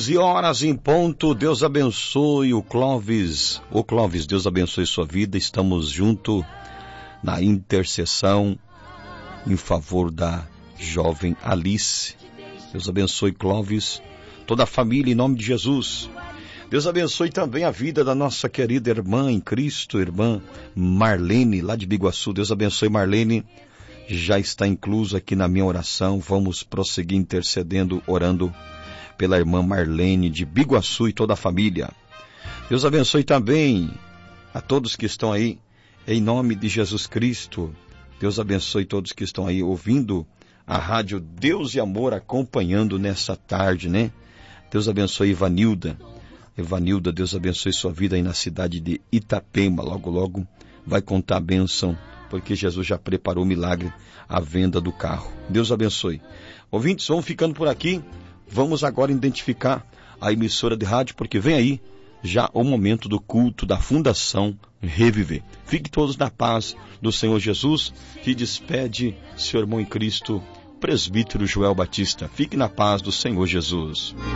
11 horas em ponto. Deus abençoe o Clóvis. Ô Clóvis, Deus abençoe sua vida. Estamos juntos na intercessão em favor da jovem Alice. Deus abençoe Clóvis, toda a família em nome de Jesus. Deus abençoe também a vida da nossa querida irmã em Cristo, irmã Marlene, lá de Biguaçu. Deus abençoe Marlene. Já está incluso aqui na minha oração. Vamos prosseguir intercedendo, orando pela irmã Marlene de Biguaçu e toda a família. Deus abençoe também a todos que estão aí, em nome de Jesus Cristo. Deus abençoe todos que estão aí ouvindo a rádio Deus e Amor, acompanhando nessa tarde, né? Deus abençoe Ivanilda. Ivanilda, Deus abençoe sua vida aí na cidade de Itapema. Logo, logo vai contar a bênção, porque Jesus já preparou o milagre, a venda do carro. Deus abençoe. Ouvintes, vamos ficando por aqui. Vamos agora identificar a emissora de rádio, porque vem aí já o momento do culto da Fundação Reviver. Fique todos na paz do Senhor Jesus. Que despede seu irmão em Cristo, presbítero Joel Batista. Fique na paz do Senhor Jesus.